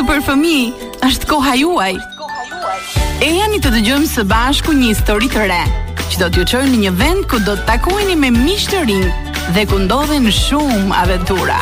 për fëmijë, është koha juaj. E jani të dëgjojmë së bashku një histori të re, që do t'ju çojë në një vend ku do të takoheni me miq të rinj dhe ku ndodhen shumë aventura.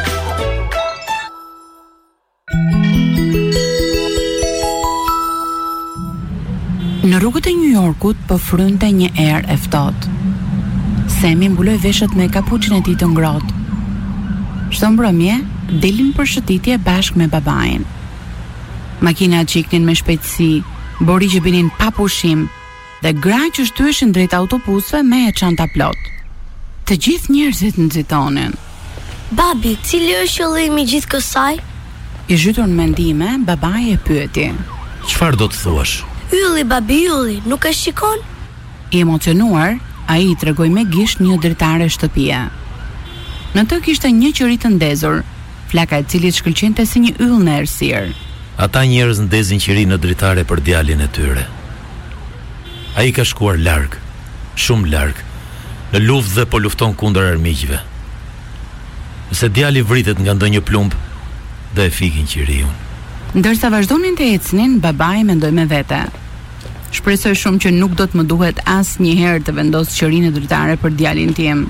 Në rrugët e New Yorkut po frynte një erë e ftohtë. Semi mbuloi veshët me kapuçin e tij të ngrohtë. Çdo mbrëmje dilin për shëtitje bashkë me babain. Makinat çiknin me shpejtësi, bori që binin pa pushim dhe gra që shtyheshin drejt autobusëve me e çanta plot. Të gjithë njerëzit nxitonin. Babi, cili është qëllimi i gjithë kësaj? I zhytur në mendime, babai e pyeti. Çfarë do të thuash? Ylli, babi, ylli, nuk e shikon? I emocionuar, ai i tregoi me gisht një dritare shtëpie. Në të kishte një qëri të ndezur, flaka e cilit shkëlqente si një yll në errësirë. Ata njerëz ndezin qiri në dritare për djalin e tyre. Ai ka shkuar larg, shumë larg, në luftë dhe po lufton kundër armiqve. Nëse djali vritet nga ndonjë plumb, do e fikin qiriun. Ndërsa vazhdonin të ecnin, babai mendoi me vete. Shpresoj shumë që nuk do të më duhet asnjëherë të vendos qërinë dritare për djalin tim.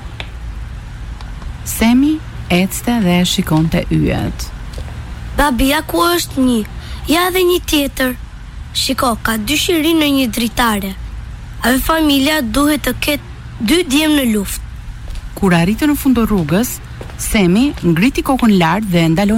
Semi ecte dhe shikonte yjet. Babi, ja ku është një, ja dhe një tjetër. Shiko, ka 2 qiri në një dritare. Ave familja duhet të ketë 2 djem në luftë. Kur arritën në fund të rrugës, Semi ngriti kokën lart dhe ndaloi